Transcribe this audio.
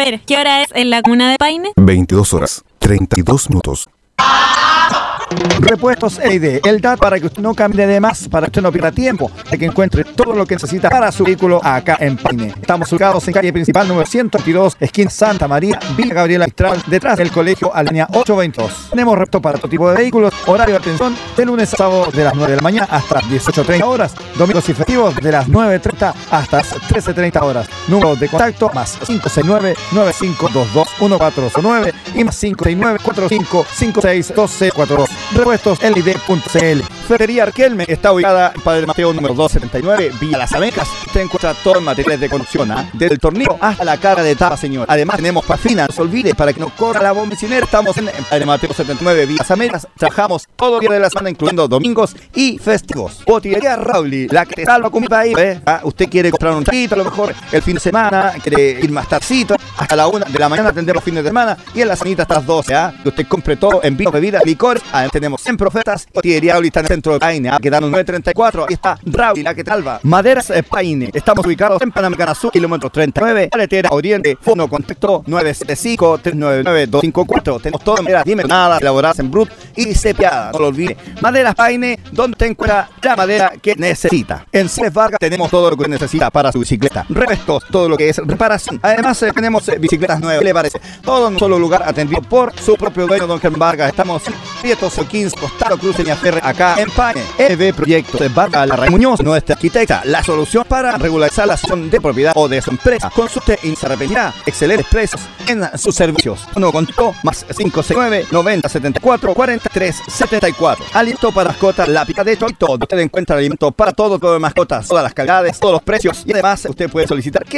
ver, ¿qué hora es en la comuna de Paine? 22 horas, 32 minutos. Repuestos EID, el dato para que usted no cambie de más, para que usted no pierda tiempo, de que encuentre todo lo que necesita para su vehículo acá en Paine. Estamos ubicados en calle principal número 122, esquina Santa María, Villa Gabriela Mistral, detrás del colegio Alemania 822. Tenemos repuestos para todo tipo de vehículos, horario de atención de lunes a sábado de las 9 de la mañana hasta 18:30 horas, domingos y festivos de las 9:30 hasta las 13:30 horas. Número de contacto más 569-9522-1409 y más 569-4556-1242. Repuestos LID.cl. Ferrería Arquelme está ubicada en Padre Mateo número 279, Villa Las Amejas. Usted encuentra todo en materiales de construcción, desde el tornillo hasta la carga de tapa, señor. Además tenemos parafina, no se olvide, para que no corra la bomba misionera. Estamos en Padre Mateo 79, Villa Las Amejas. Trabajamos todos los días de la semana, incluyendo domingos y festivos. Botillería Rauli, la que te salva con mi país. Usted quiere comprar un traguito, a lo mejor el fin de semana, quiere ir más tardecito, hasta la 1 de la mañana atender los fines de semana y en la cenita hasta las 12, que usted compre todo en vino, bebidas, licores. Tenemos siempre ofertas. Botillería Rauli está en el centro de Paine, quedando 934. Ahí está Rauli, la que te salva. Maderas Paine. Estamos ubicados en Panamericana Sur, kilómetro 39, carretera Oriente. Fono contacto 975-399-254. Tenemos todo en madera dimensionada, elaboradas en brut y cepiada. No lo olvide. Maderas Paine, donde te encuentra la madera que necesita. En Cés Vargas tenemos todo lo que necesita para su bicicleta. Repuestos, todo lo que es reparación. Además tenemos bicicletas nuevas. ¿Qué le parece? Todo en un solo lugar, atendido por su propio dueño, don Germán Vargas. Estamos en Prieto, Soquins, Costado, Cruz, Peñaferre, acá en Paine. EB Proyectos de Vargas Larraín Muñoz, nuestra arquitecta. La solución para regularizar la situación de propiedad o de su empresa. Consulte y se arrepentirá. Excelentes precios en sus servicios. Uno contó más 569-9074-4374. Alimento para mascotas, la pica de Cholito. Usted encuentra alimento para todo tipo de mascotas, todas las calidades, todos los precios. Y además usted puede solicitar que